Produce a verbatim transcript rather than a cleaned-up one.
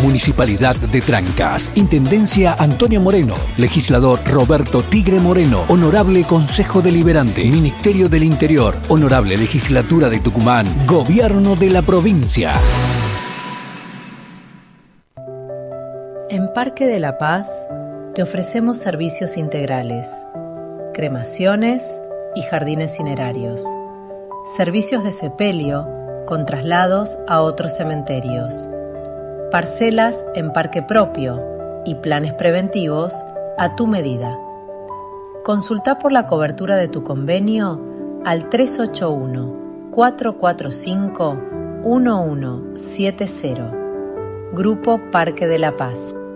Municipalidad de Trancas. Intendencia Antonio Moreno. Legislador Roberto Tigre Moreno. Honorable Consejo Deliberante. Ministerio del Interior. Honorable Legislatura de Tucumán. Gobierno de la provincia. En Parque de la Paz te ofrecemos servicios integrales, cremaciones y jardines cinerarios, servicios de sepelio con traslados a otros cementerios, parcelas en parque propio y planes preventivos a tu medida. Consulta por la cobertura de tu convenio al tres ocho uno, cuatro cuatro cinco, uno uno siete cero. Grupo Parque de la Paz.